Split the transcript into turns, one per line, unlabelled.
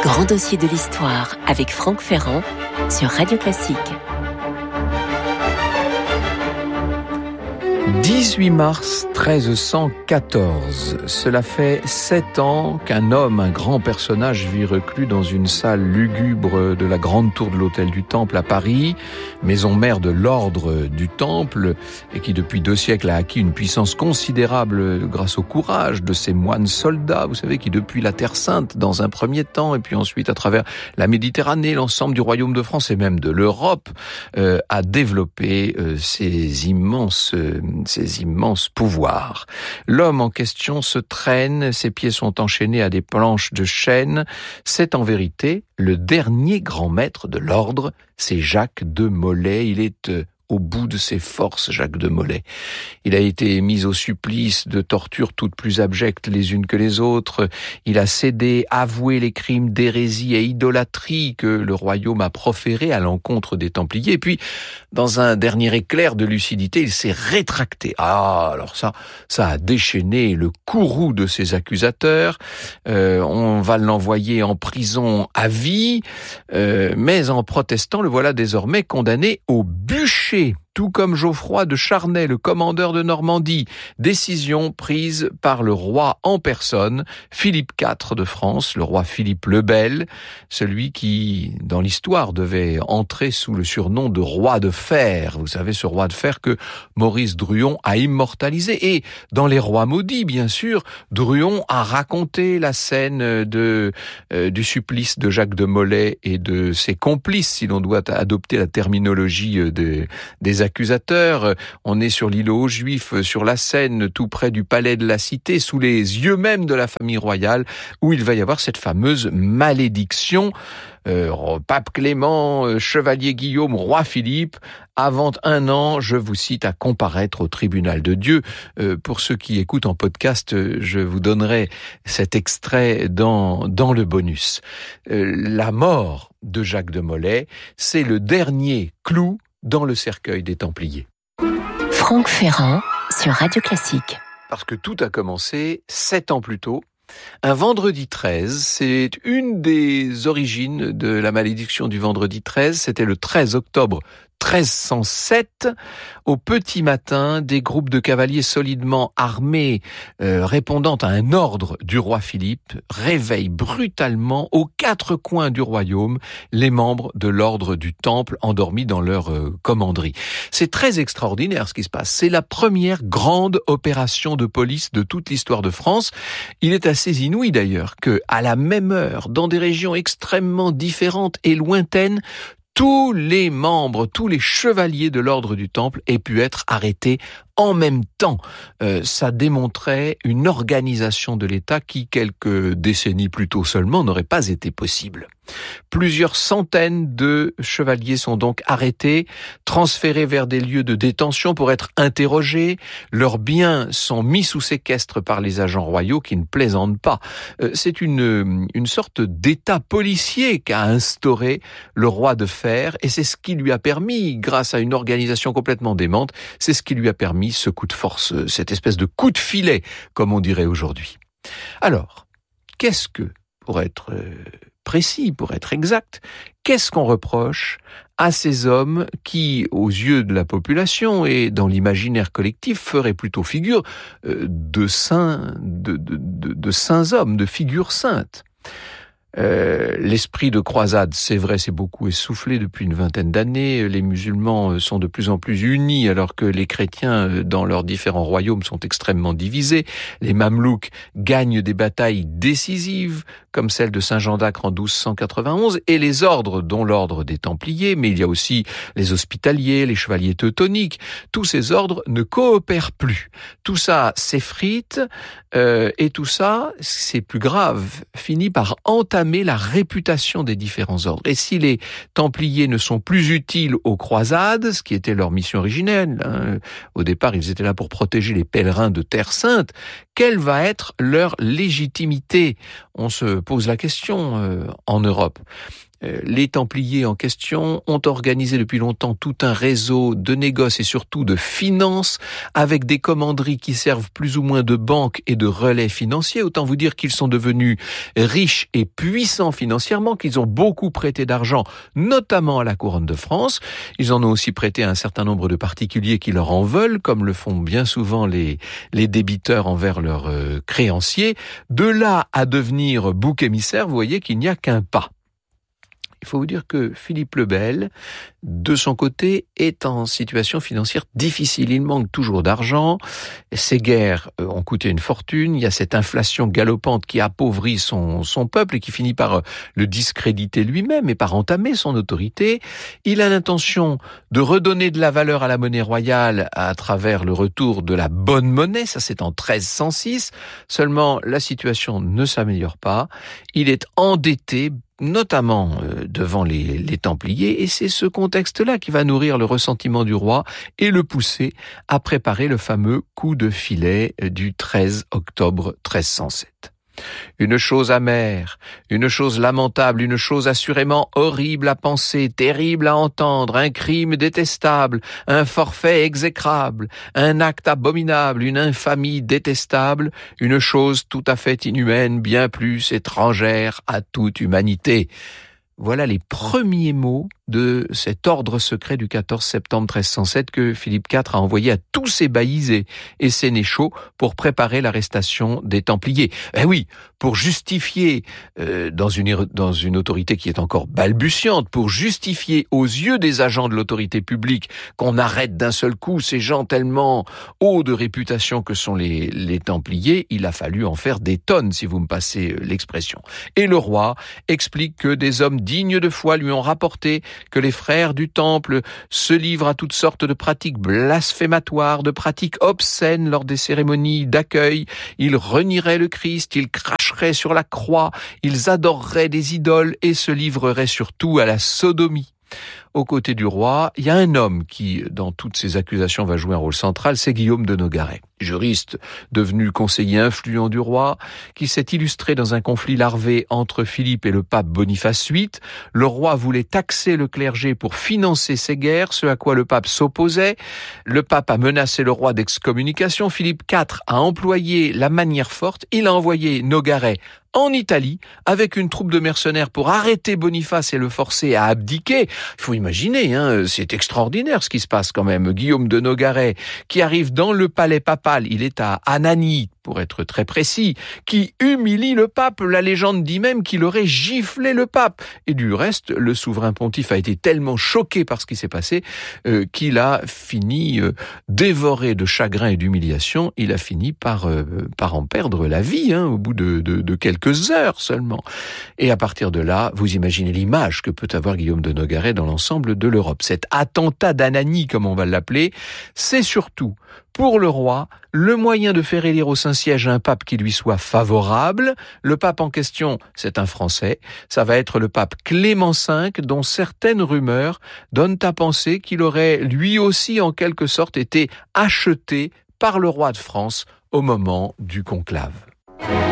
grand dossier de l'histoire avec Franck Ferrand sur Radio Classique.
18 mars 1314, cela fait 7 ans qu'un homme, un grand personnage, vit reclus dans une salle lugubre de la grande tour de l'Hôtel du Temple à Paris, maison mère de l'ordre du Temple, et qui depuis 2 siècles a acquis une puissance considérable grâce au courage de ces moines soldats, vous savez, qui depuis la Terre Sainte, dans un premier temps, et puis ensuite à travers la Méditerranée, l'ensemble du royaume de France et même de l'Europe, a développé ces immenses pouvoirs. L'homme en question se traîne, ses pieds sont enchaînés à des planches de chêne. C'est en vérité le dernier grand maître de l'ordre, c'est Jacques de Molay. Il est au bout de ses forces, Jacques de Molay. Il a été mis au supplice de tortures toutes plus abjectes les unes que les autres. Il a cédé, avoué les crimes d'hérésie et idolâtrie que le royaume a proférés à l'encontre des Templiers. Et puis, dans un dernier éclair de lucidité, il s'est rétracté. Ah, alors ça a déchaîné le courroux de ses accusateurs. On va l'envoyer en prison à vie, mais en protestant, le voilà désormais condamné au bûcher. Tout comme Geoffroy de Charnay, le commandeur de Normandie. Décision prise par le roi en personne, Philippe IV de France, le roi Philippe le Bel, celui qui, dans l'histoire, devait entrer sous le surnom de roi de fer. Vous savez, ce roi de fer que Maurice Druon a immortalisé. Et dans Les Rois maudits, bien sûr, Druon a raconté la scène du supplice de Jacques de Molay et de ses complices, si l'on doit adopter la terminologie des accusateurs. On est sur l'îlot aux Juifs, sur la Seine, tout près du palais de la Cité, sous les yeux même de la famille royale, où il va y avoir cette fameuse malédiction. Pape Clément, chevalier Guillaume, roi Philippe, avant 1 an, je vous cite, à comparaître au tribunal de Dieu. Pour ceux qui écoutent en podcast, je vous donnerai cet extrait dans le bonus. La mort de Jacques de Molay, c'est le dernier clou dans le cercueil des Templiers.
Franck Ferrand sur Radio Classique.
Parce que tout a commencé 7 ans plus tôt. Un vendredi 13, c'est une des origines de la malédiction du vendredi 13. C'était le 13 octobre 1307, au petit matin, des groupes de cavaliers solidement armés, répondant à un ordre du roi Philippe, réveillent brutalement aux 4 coins du royaume les membres de l'ordre du Temple endormis dans leur commanderie. C'est très extraordinaire ce qui se passe. C'est la première grande opération de police de toute l'histoire de France. Il est assez inouï d'ailleurs que, à la même heure, dans des régions extrêmement différentes et lointaines, tous les membres, tous les chevaliers de l'ordre du Temple aient pu être arrêtés en même temps. Ça démontrait une organisation de l'État qui, quelques décennies plus tôt seulement, n'aurait pas été possible. Plusieurs centaines de chevaliers sont donc arrêtés, transférés vers des lieux de détention pour être interrogés. Leurs biens sont mis sous séquestre par les agents royaux qui ne plaisantent pas. C'est une sorte d'état policier qu'a instauré le roi de fer, et c'est ce qui lui a permis, grâce à une organisation complètement démente, c'est ce qui lui a permis ce coup de force, cette espèce de coup de filet, comme on dirait aujourd'hui. Alors, qu'est-ce que, pour être précis, pour être exact, qu'est-ce qu'on reproche à ces hommes qui, aux yeux de la population et dans l'imaginaire collectif, feraient plutôt figure de saints hommes, de figures saintes? L'esprit de croisade, c'est vrai, c'est beaucoup essoufflé depuis une vingtaine d'années. Les musulmans sont de plus en plus unis alors que les chrétiens, dans leurs différents royaumes, sont extrêmement divisés. Les Mamelouks gagnent des batailles décisives, comme celle de Saint-Jean d'Acre en 1291, et les ordres, dont l'ordre des Templiers, mais il y a aussi les Hospitaliers, les Chevaliers Teutoniques. Tous ces ordres ne coopèrent plus. Tout ça s'effrite, et tout ça, c'est plus grave, finit par entamer la réputation des différents ordres. Et si les Templiers ne sont plus utiles aux croisades, ce qui était leur mission originelle, au départ ils étaient là pour protéger les pèlerins de Terre Sainte, quelle va être leur légitimité? On se pose la question en Europe. Les Templiers en question ont organisé depuis longtemps tout un réseau de négoces et surtout de finances avec des commanderies qui servent plus ou moins de banque et de relais financiers. Autant vous dire qu'ils sont devenus riches et puissants financièrement, qu'ils ont beaucoup prêté d'argent, notamment à la couronne de France. Ils en ont aussi prêté à un certain nombre de particuliers qui leur en veulent, comme le font bien souvent les débiteurs envers leurs créanciers. De là à devenir bouc émissaire, vous voyez qu'il n'y a qu'un pas. Il faut vous dire que Philippe le Bel, de son côté, est en situation financière difficile. Il manque toujours d'argent. Ces guerres ont coûté une fortune. Il y a cette inflation galopante qui appauvrit son peuple et qui finit par le discréditer lui-même et par entamer son autorité. Il a l'intention de redonner de la valeur à la monnaie royale à travers le retour de la bonne monnaie. Ça, c'est en 1306. Seulement, la situation ne s'améliore pas. Il est endetté, notamment devant les Templiers, et c'est ce contexte-là qui va nourrir le ressentiment du roi et le pousser à préparer le fameux coup de filet du 13 octobre 1307. Une chose amère, une chose lamentable, une chose assurément horrible à penser, terrible à entendre, un crime détestable, un forfait exécrable, un acte abominable, une infamie détestable, une chose tout à fait inhumaine, bien plus étrangère à toute humanité. Voilà les premiers mots de cet ordre secret du 14 septembre 1307 que Philippe IV a envoyé à tous ses baillis et sénéchaux pour préparer l'arrestation des Templiers. Eh oui, pour justifier, dans une autorité qui est encore balbutiante, pour justifier aux yeux des agents de l'autorité publique qu'on arrête d'un seul coup ces gens tellement hauts de réputation que sont les Templiers, il a fallu en faire des tonnes, si vous me passez l'expression. Et le roi explique que des hommes dignes de foi lui ont rapporté que les frères du Temple se livrent à toutes sortes de pratiques blasphématoires, de pratiques obscènes lors des cérémonies d'accueil. Ils renieraient le Christ, ils cracheraient sur la croix, ils adoreraient des idoles et se livreraient surtout à la sodomie. Aux côtés du roi, il y a un homme qui, dans toutes ces accusations, va jouer un rôle central, c'est Guillaume de Nogaret. Juriste devenu conseiller influent du roi, qui s'est illustré dans un conflit larvé entre Philippe et le pape Boniface VIII. Le roi voulait taxer le clergé pour financer ces guerres, ce à quoi le pape s'opposait. Le pape a menacé le roi d'excommunication. Philippe IV a employé la manière forte. Il a envoyé Nogaret en Italie avec une troupe de mercenaires pour arrêter Boniface et le forcer à abdiquer. Il faut imaginer, c'est extraordinaire ce qui se passe quand même. Guillaume de Nogaret qui arrive dans le palais papal, il est à Anagni, pour être très précis, qui humilie le pape. La légende dit même qu'il aurait giflé le pape. Et du reste, le souverain pontife a été tellement choqué par ce qui s'est passé qu'il a fini dévoré de chagrin et d'humiliation. Il a fini par en perdre la vie, au bout de quelques heures seulement. Et à partir de là, vous imaginez l'image que peut avoir Guillaume de Nogaret dans l'ensemble de l'Europe. Cet attentat d'Anagni, comme on va l'appeler, c'est surtout, pour le roi, le moyen de faire élire au Saint-Siège un pape qui lui soit favorable. Le pape en question, c'est un Français. Ça va être le pape Clément V, dont certaines rumeurs donnent à penser qu'il aurait lui aussi en quelque sorte été acheté par le roi de France au moment du conclave.